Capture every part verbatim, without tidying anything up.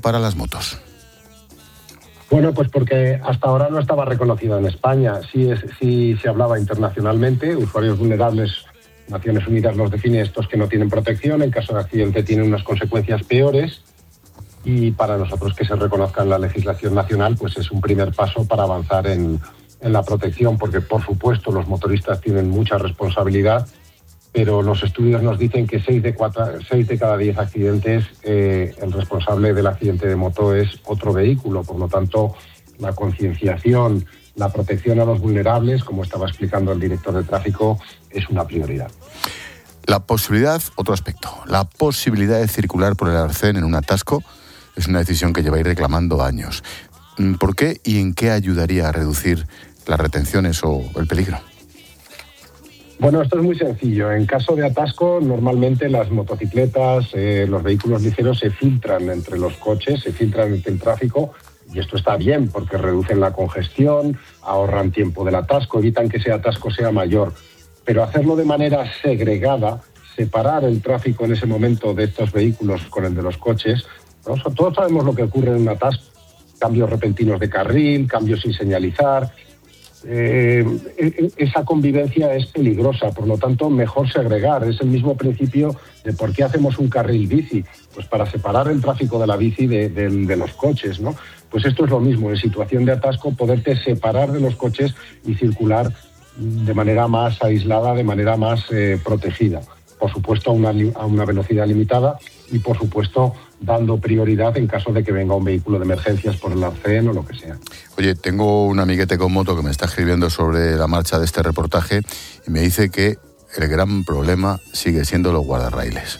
para las motos? Bueno, pues porque hasta ahora no estaba reconocido en España. Sí, es, sí se hablaba internacionalmente, usuarios vulnerables, Naciones Unidas los define estos que no tienen protección, en caso de accidente tienen unas consecuencias peores, y para nosotros que se reconozca en la legislación nacional, pues es un primer paso para avanzar en, en la protección, porque por supuesto los motoristas tienen mucha responsabilidad, pero los estudios nos dicen que seis de, cuatro, seis de cada diez accidentes, eh, el responsable del accidente de moto es otro vehículo. Por lo tanto, la concienciación, la protección a los vulnerables, como estaba explicando el director de tráfico, es una prioridad. La posibilidad, otro aspecto, la posibilidad de circular por el arcén en un atasco es una decisión que lleváis reclamando años. ¿Por qué y en qué ayudaría a reducir las retenciones o el peligro? Bueno, esto es muy sencillo. En caso de atasco, normalmente las motocicletas, eh, los vehículos ligeros se filtran entre los coches, se filtran entre el tráfico, y esto está bien porque reducen la congestión, ahorran tiempo del atasco, evitan que ese atasco sea mayor. Pero hacerlo de manera segregada, separar el tráfico en ese momento de estos vehículos con el de los coches, ¿no? Todos sabemos lo que ocurre en un atasco: cambios repentinos de carril, cambios sin señalizar. Eh, esa convivencia es peligrosa, por lo tanto mejor segregar. Es el mismo principio de por qué hacemos un carril bici, pues para separar el tráfico de la bici de, de, de los coches, ¿no? Pues esto es lo mismo, en situación de atasco, poderte separar de los coches y circular de manera más aislada, de manera más eh, protegida. Por supuesto a una, a una velocidad limitada y por supuesto dando prioridad en caso de que venga un vehículo de emergencias por el arcén o lo que sea. Oye, tengo un amiguete con moto que me está escribiendo sobre la marcha de este reportaje y me dice que el gran problema sigue siendo los guardarraíles.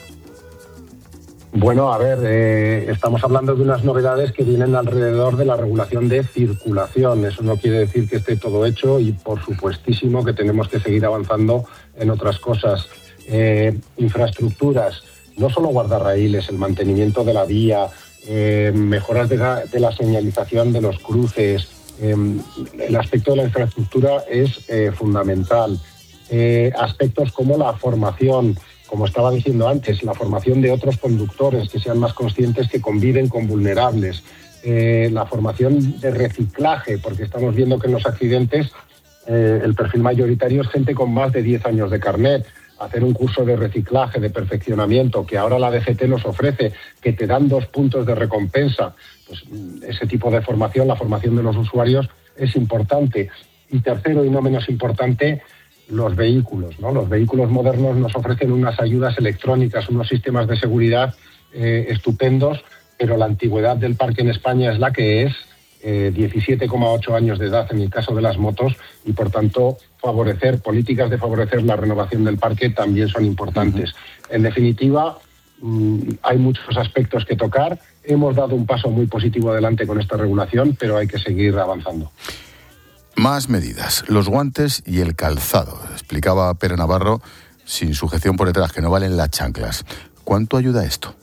Bueno, a ver, eh, estamos hablando de unas novedades que vienen alrededor de la regulación de circulación. Eso no quiere decir que esté todo hecho y por supuestísimo que tenemos que seguir avanzando en otras cosas. Eh, infraestructuras, no solo guardarraíles, el mantenimiento de la vía, eh, mejoras de la, de la señalización de los cruces. Eh, el aspecto de la infraestructura es eh, fundamental. Eh, aspectos como la formación, como estaba diciendo antes, la formación de otros conductores que sean más conscientes que conviven con vulnerables. Eh, la formación de reciclaje, porque estamos viendo que en los accidentes eh, el perfil mayoritario es gente con más de diez años de carnet. Hacer un curso de reciclaje, de perfeccionamiento, que ahora la D G T nos ofrece, que te dan dos puntos de recompensa, pues ese tipo de formación, la formación de los usuarios, es importante. Y tercero, y no menos importante, los vehículos, ¿no? Los vehículos modernos nos ofrecen unas ayudas electrónicas, unos sistemas de seguridad eh, estupendos, pero la antigüedad del parque en España es la que es, eh, diecisiete coma ocho años de edad en el caso de las motos, y por tanto favorecer, políticas de favorecer la renovación del parque también son importantes. Uh-huh. En definitiva, mmm, hay muchos aspectos que tocar. Hemos dado un paso muy positivo adelante con esta regulación, pero hay que seguir avanzando. Más medidas, los guantes y el calzado. Explicaba Pere Navarro, sin sujeción por detrás, que no valen las chanclas. ¿Cuánto ayuda esto?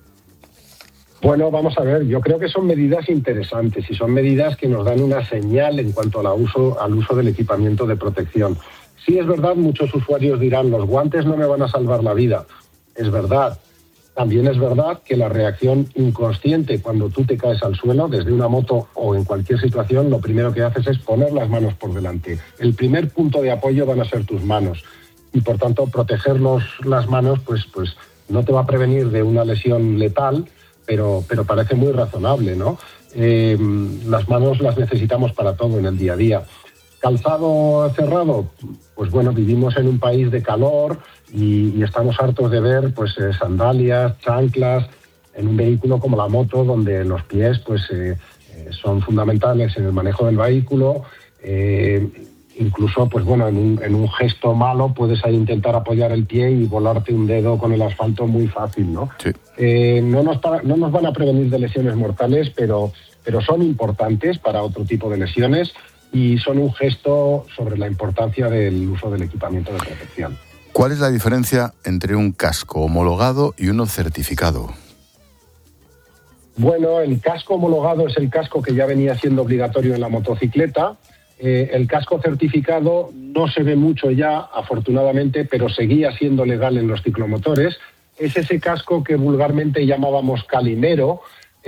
Bueno, vamos a ver, yo creo que son medidas interesantes y son medidas que nos dan una señal en cuanto al uso, al uso del equipamiento de protección. Sí, es verdad, muchos usuarios dirán, los guantes no me van a salvar la vida. Es verdad. También es verdad que la reacción inconsciente cuando tú te caes al suelo, desde una moto o en cualquier situación, lo primero que haces es poner las manos por delante. El primer punto de apoyo van a ser tus manos y, por tanto, proteger los, las manos pues, pues no te va a prevenir de una lesión letal, pero, pero parece muy razonable, ¿no? Eh, las manos las necesitamos para todo en el día a día. ¿Calzado cerrado? Pues bueno, vivimos en un país de calor y, y estamos hartos de ver pues eh, sandalias, chanclas, en un vehículo como la moto, donde los pies pues eh, eh, son fundamentales en el manejo del vehículo. Eh, incluso, pues bueno, en un, en un gesto malo puedes ahí intentar apoyar el pie y volarte un dedo con el asfalto muy fácil, ¿no? Sí. Eh, no, nos para, no nos van a prevenir de lesiones mortales, pero, pero son importantes para otro tipo de lesiones y son un gesto sobre la importancia del uso del equipamiento de protección. ¿Cuál es la diferencia entre un casco homologado y uno certificado? Bueno, el casco homologado es el casco que ya venía siendo obligatorio en la motocicleta. Eh, el casco certificado no se ve mucho ya, afortunadamente, pero seguía siendo legal en los ciclomotores. Es ese casco que vulgarmente llamábamos calimero,